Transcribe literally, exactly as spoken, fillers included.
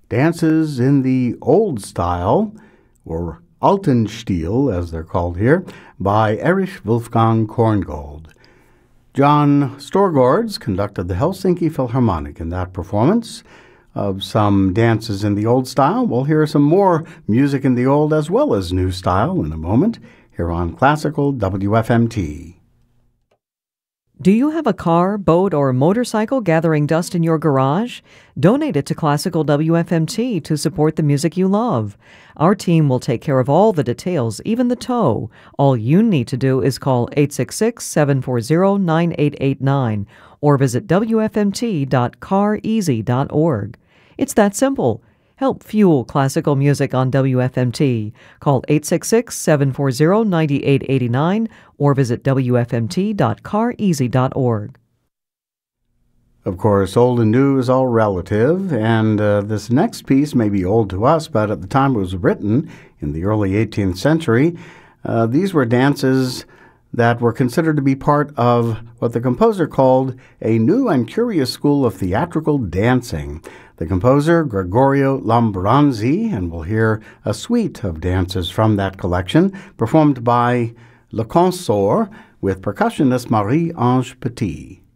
Dances in the Old Style, or Alten Stil, as they're called here, by Erich Wolfgang Korngold. John Storgårds conducted the Helsinki Philharmonic in that performance of some dances in the old style. We'll hear some more music in the old as well as new style in a moment here on Classical W F M T. Do you have a car, boat, or motorcycle gathering dust in your garage? Donate it to Classical W F M T to support the music you love. Our team will take care of all the details, even the tow. All you need to do is call eight six six, seven four zero, nine eight eight nine or visit w f m t dot car easy dot org. It's that simple. Help fuel classical music on W F M T. Call eight six six, seven four zero, nine eight eight nine or visit w f m t dot car easy dot org. Of course, old and new is all relative, and uh, this next piece may be old to us, but at the time it was written, in the early eighteenth century, uh, these were dances that were considered to be part of what the composer called a new and curious school of theatrical dancing. The composer, Gregorio Lambrozzi, and we'll hear a suite of dances from that collection performed by Le Consort with percussionist Marie-Ange Petit.